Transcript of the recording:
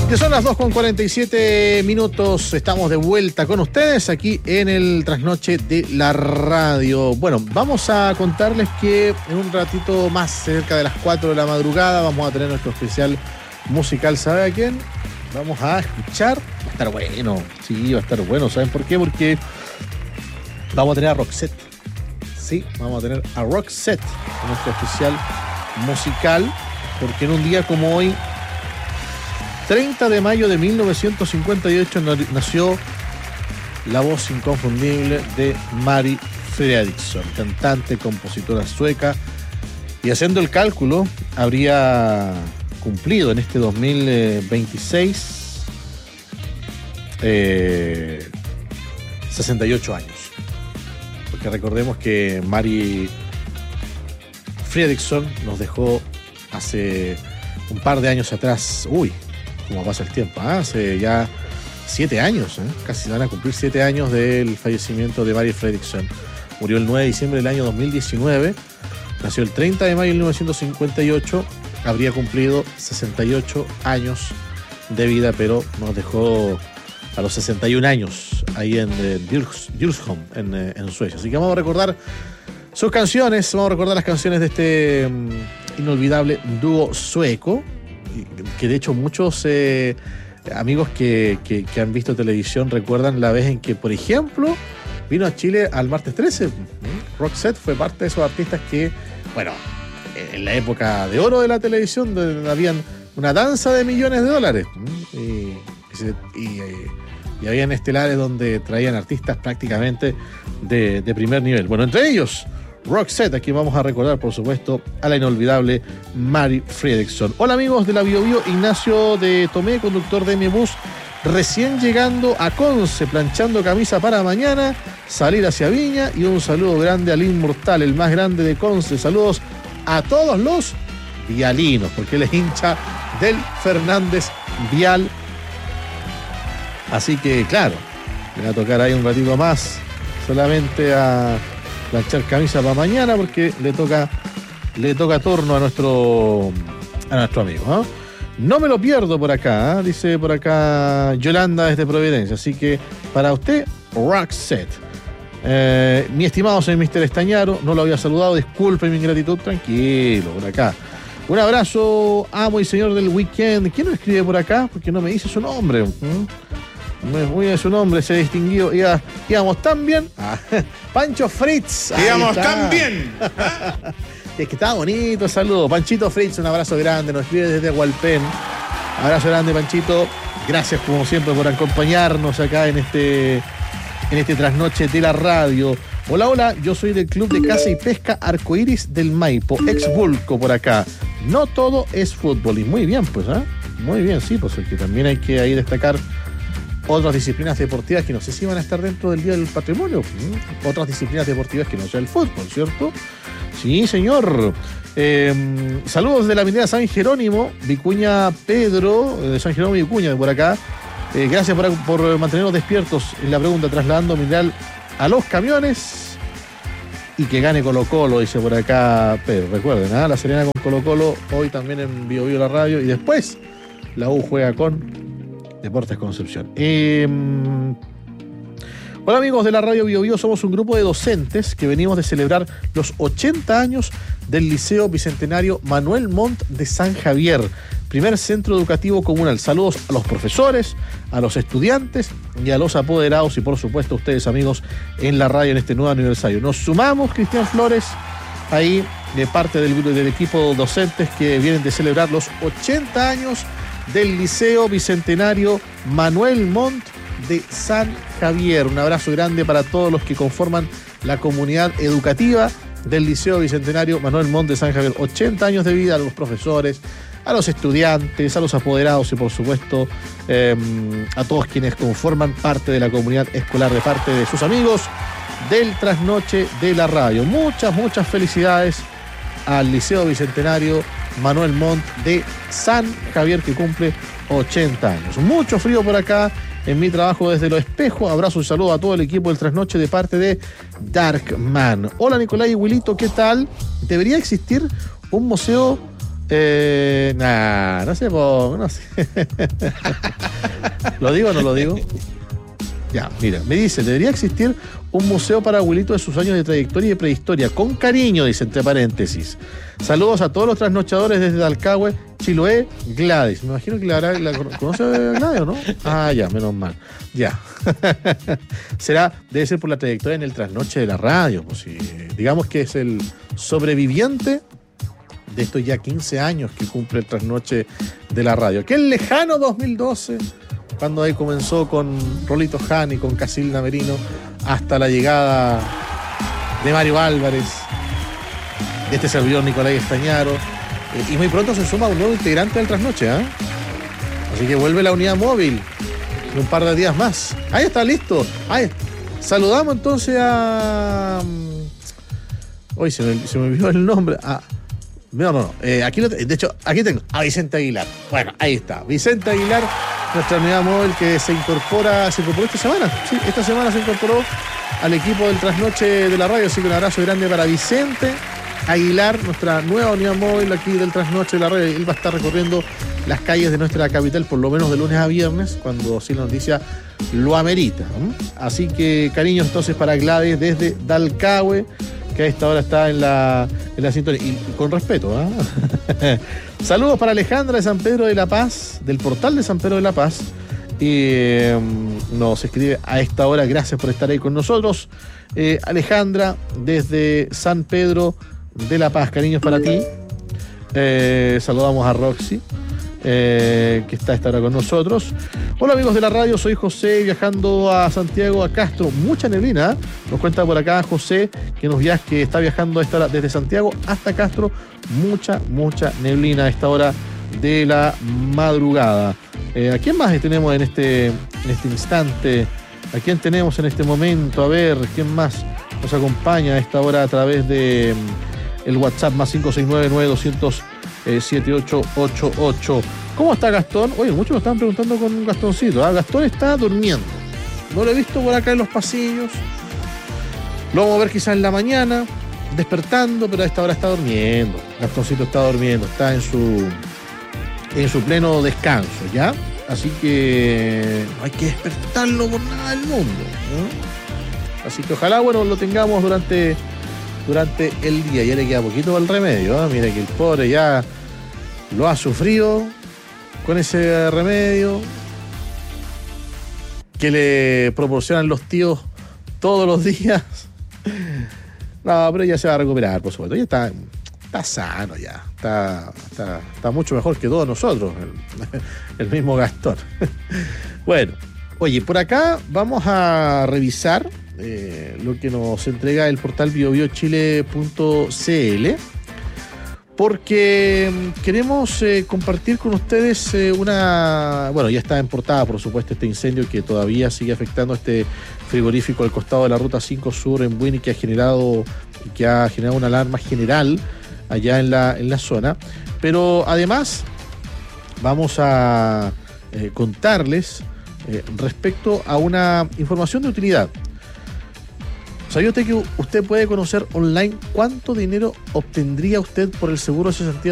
Que son las 2:47. Estamos de vuelta con ustedes aquí en el Trasnoche de la Radio. Bueno, vamos a contarles que en un ratito más, cerca de las 4 de la madrugada, vamos a tener nuestro especial musical. ¿Sabe a quién? Vamos a escuchar. Va a estar bueno. Sí, va a estar bueno. ¿Saben por qué? Porque vamos a tener a Roxette. Sí, vamos a tener a Roxette en nuestro especial musical. Porque en un día como hoy, 30 de mayo de 1958, nació la voz inconfundible de Mari Fredriksson, cantante, compositora sueca, y haciendo el cálculo, habría cumplido en este 2026 68 años. Porque recordemos que Mari Fredriksson nos dejó hace un par de años atrás. Uy, cómo pasa el tiempo, hace ya 7 años, casi van a cumplir 7 años del fallecimiento de Mari Fredriksson. Murió el 9 de diciembre del año 2019, nació el 30 de mayo de 1958, habría cumplido 68 años de vida, pero nos dejó a los 61 años ahí en Djursholm, en Suecia. Así que vamos a recordar sus canciones, vamos a recordar las canciones de este inolvidable dúo sueco, que de hecho muchos amigos que han visto televisión recuerdan la vez en que, por ejemplo, vino a Chile al martes 13. Roxette fue parte de esos artistas que, bueno, en la época de oro de la televisión, donde habían una danza de millones de dólares, y habían estelares donde traían artistas prácticamente de primer nivel. Bueno, entre ellos Roxette, aquí vamos a recordar, por supuesto, a la inolvidable Mari Fredriksson. Hola amigos de la Bio Bio, Ignacio de Tomé, conductor de mi bus, recién llegando a Conce, planchando camisa para mañana, salir hacia Viña, y un saludo grande al Inmortal, el más grande de Conce. Saludos a todos los vialinos, porque él es hincha del Fernández Vial. Así que, claro, me va a tocar ahí un ratito más, solamente a planchar camisa para mañana, porque le toca turno a nuestro amigo. No me lo pierdo por acá, dice por acá Yolanda desde Providencia. Así que para usted, Roxette. Mi estimado señor Mr. Estañaro, no lo había saludado, disculpe mi ingratitud, tranquilo, por acá. Un abrazo, amo y señor del weekend. ¿Quién me escribe por acá? Porque no me dice su nombre. Muy bien su nombre, se distinguió. Íbamos tan bien. Pancho Fritz. Íbamos tan bien. Es que estaba bonito, saludo. Panchito Fritz, un abrazo grande. Nos escribe desde Hualpén. Abrazo grande, Panchito. Gracias, como siempre, por acompañarnos acá en este trasnoche de la radio. Hola, yo soy del Club de Caza y Pesca Arcoíris del Maipo, ex Vulco por acá. No todo es fútbol. Y muy bien, pues, muy bien, sí, pues, que también hay que ahí destacar otras disciplinas deportivas que no sé si van a estar dentro del Día del Patrimonio. Otras disciplinas deportivas que no sea el fútbol, ¿cierto? Sí, señor. Saludos de la Minera San Jerónimo, Vicuña Pedro, de San Jerónimo y Vicuña, por acá. Gracias por mantenernos despiertos en la pregunta, trasladando mineral a los camiones. Y que gane Colo-Colo, dice por acá Pedro. Recuerden, La Serena con Colo-Colo, hoy también en Bio Bio la radio. Y después la U juega con Deportes Concepción. Hola amigos de la radio Bio Bio, somos un grupo de docentes que venimos de celebrar los 80 años del Liceo Bicentenario Manuel Montt de San Javier, primer centro educativo comunal. Saludos a los profesores, a los estudiantes y a los apoderados, y por supuesto a ustedes amigos en la radio en este nuevo aniversario. Nos sumamos, Cristian Flores, ahí de parte del equipo docentes que vienen de celebrar los 80 años del Liceo Bicentenario Manuel Montt de San Javier. Un abrazo grande para todos los que conforman la comunidad educativa del Liceo Bicentenario Manuel Montt de San Javier. 80 años de vida a los profesores, a los estudiantes, a los apoderados y por supuesto a todos quienes conforman parte de la comunidad escolar, de parte de sus amigos del Trasnoche de la Radio. Muchas felicidades al Liceo Bicentenario Manuel Montt de San Javier, que cumple 80 años. Mucho frío por acá en mi trabajo desde Los Espejos. Abrazo y saludo a todo el equipo del Trasnoche de parte de Darkman. Hola Nicolás y Wilito, ¿qué tal? Debería existir un museo No sé, no sé. ¿Lo digo o no lo digo? Ya, mira, me dice, debería existir un museo para abuelitos de sus años de trayectoria y de prehistoria. Con cariño, dice entre paréntesis. Saludos a todos los trasnochadores desde Dalcahue, Chiloé, Gladys. Me imagino que ¿conoce a Gladys o no? Ah, ya, menos mal. Ya. Debe ser por la trayectoria en el trasnoche de la radio. Pues, sí. Digamos que es el sobreviviente de estos ya 15 años que cumple el trasnoche de la radio. Aquel lejano 2012, cuando ahí comenzó con Rolito Ján y con Casilda Merino, hasta la llegada de Mario Álvarez, de este servidor Nicolás Estañaro, y muy pronto se suma un nuevo integrante del trasnoche, ¿eh? Así que vuelve la unidad móvil en un par de días más. Ahí está, listo. Ahí. Saludamos entonces a... Hoy se me olvidó el nombre. No. Aquí de hecho, aquí tengo a Vicente Aguilar. Bueno, ahí está. Vicente Aguilar, nuestra unidad móvil que se incorporó esta semana. Sí, esta semana se incorporó al equipo del trasnoche de la radio. Así que un abrazo grande para Vicente Aguilar, nuestra nueva unidad móvil aquí del trasnoche de la radio. Él va a estar recorriendo las calles de nuestra capital por lo menos de lunes a viernes, cuando así la noticia lo amerita. Así que cariños entonces para Gladys desde Dalcahue, que a esta hora está en la sintonía. Y con respeto, ¿eh? Saludos para Alejandra de San Pedro de la Paz, del portal de San Pedro de la Paz. Y nos escribe a esta hora, gracias por estar ahí con nosotros. Alejandra, desde San Pedro de la Paz, cariños para ti. Saludamos a Roxy, que está a esta hora con nosotros. Hola amigos de la radio, soy José, viajando a Santiago, a Castro. Mucha neblina, ¿eh? Nos cuenta por acá José que está viajando a esta hora desde Santiago hasta Castro. Mucha neblina a esta hora de la madrugada. ¿A quién más tenemos en este instante? ¿A quién tenemos en este momento? A ver, ¿quién más nos acompaña a esta hora a través de el WhatsApp más 569-9200-7888? ¿Cómo está Gastón? Oye, muchos me estaban preguntando con Gastoncito. Gastón está durmiendo. No lo he visto por acá en los pasillos. Lo vamos a ver quizás en la mañana, despertando, pero a esta hora está durmiendo. Gastoncito está durmiendo, está en su pleno descanso, ¿ya? Así que no hay que despertarlo por nada del mundo, ¿no? Así que ojalá, bueno, lo tengamos durante el día. Ya le queda poquito al remedio, ¿eh? Mira que el pobre ya lo ha sufrido con ese remedio que le proporcionan los tíos todos los días. No, pero ya se va a recuperar, por supuesto. Ya está sano ya. Está mucho mejor que todos nosotros, el mismo Gastón. Bueno, oye, por acá vamos a revisar lo que nos entrega el portal biobiochile.cl, porque queremos compartir con ustedes bueno, ya está en portada, por supuesto, este incendio que todavía sigue afectando este frigorífico al costado de la Ruta 5 Sur en Buin, que ha generado una alarma general allá en la zona. Pero además vamos a contarles respecto a una información de utilidad. ¿Sabía usted que usted puede conocer online cuánto dinero obtendría usted por el seguro de cesantía